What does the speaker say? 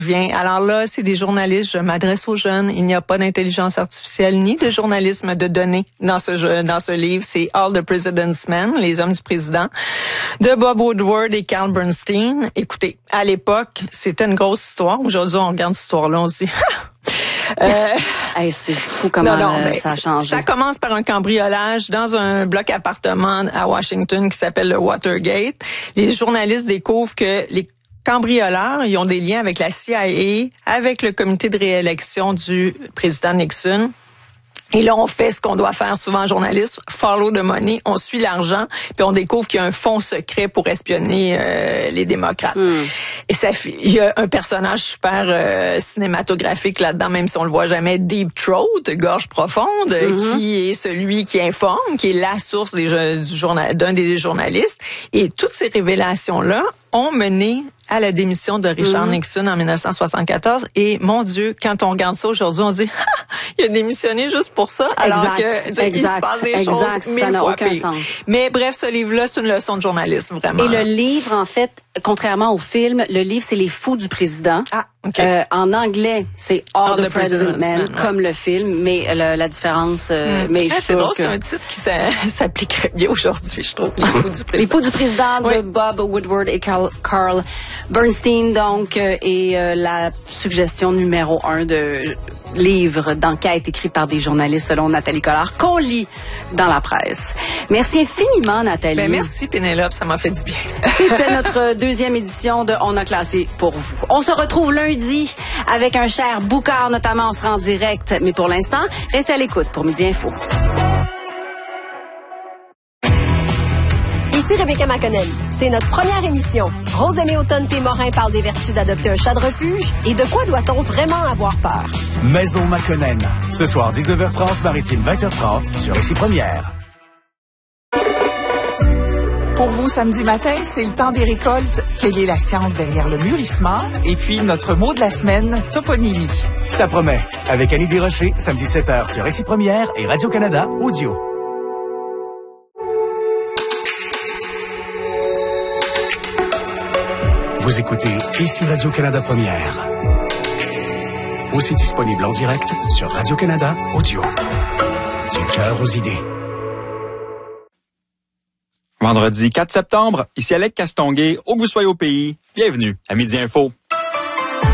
Alors là, c'est des journalistes. Je m'adresse aux jeunes. Il n'y a pas d'intelligence artificielle ni de journalisme de données dans ce livre. C'est All the President's Men, les hommes du président, de Bob Woodward et Carl Bernstein. Écoutez, à l'époque, c'était une grosse histoire. Aujourd'hui, on regarde cette histoire-là aussi. C'est fou comment ça a changé. Ça commence par un cambriolage dans un bloc appartement à Washington qui s'appelle le Watergate. Les journalistes découvrent que les cambrioleurs, ils ont des liens avec la CIA, avec le comité de réélection du président Nixon. Et là, on fait ce qu'on doit faire souvent en journaliste, follow the money, on suit l'argent, puis on découvre qu'il y a un fonds secret pour espionner les démocrates. Et il y a un personnage super cinématographique là-dedans, même si on le voit jamais, Deep Throat, gorge profonde, qui est celui qui informe, qui est la source d'un des journalistes. Et toutes ces révélations-là ont mené à la démission de Richard Nixon en 1974. Et mon Dieu, quand on regarde ça aujourd'hui, on se dit, il a démissionné juste pour ça, alors que il se passe des choses mille fois pires. Mais bref, ce livre-là, c'est une leçon de journalisme, vraiment. Et le livre, en fait, contrairement au film, le livre, c'est Les Fous du président. Okay. En anglais, c'est All the President's Men, comme le film, mais la différence... mais c'est drôle, c'est un titre qui s'appliquerait bien aujourd'hui, je trouve, Les Fous du président. Les Fous du président de Bob Woodward et Carl Bernstein, donc, et la suggestion numéro 1 de livre d'enquête écrit par des journalistes selon Nathalie Collard, qu'on lit dans la presse. Merci infiniment, Nathalie. Merci, Pénélope, ça m'a fait du bien. C'était notre deuxième édition de On a classé pour vous. On se retrouve lundi avec un cher Boucard, notamment, on sera en direct. Mais pour l'instant, restez à l'écoute pour Midi Info. Ici Rebecca McConnell. C'est notre première émission. Rosalie Automne-Témorin parle des vertus d'adopter un chat de refuge et de quoi doit-on vraiment avoir peur. Maison McConnell. Ce soir, 19h30, Maritime 20h30, sur Ici Première. Pour vous, samedi matin, c'est le temps des récoltes. Quelle est la science derrière le mûrissement? Et puis, notre mot de la semaine, toponymie. Ça promet. Avec Annie Desrochers, samedi 7h sur Ici Première et Radio-Canada Audio. Vous écoutez Ici Radio-Canada Première. Aussi disponible en direct sur Radio-Canada Audio. Du cœur aux idées. Vendredi 4 septembre, ici Alec Castonguay, où que vous soyez au pays, bienvenue à Midi Info.